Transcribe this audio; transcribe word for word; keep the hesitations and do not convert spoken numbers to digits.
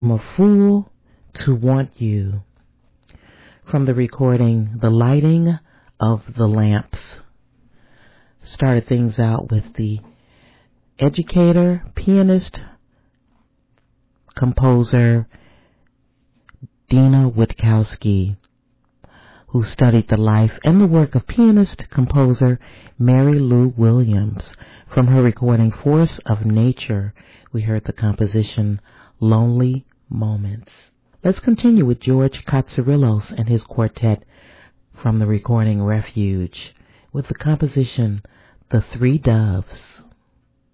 I'm a fool to want you. From the recording, The Lighting of the Lamps. Started things out with the educator, pianist, composer, Dina Witkowski, who studied the life and the work of pianist, composer Mary Lou Williams. From her recording, Force of Nature, we heard the composition Lonely Moments. Let's continue with George Katsarillos and his quartet from the recording Refuge with the composition The Three Doves.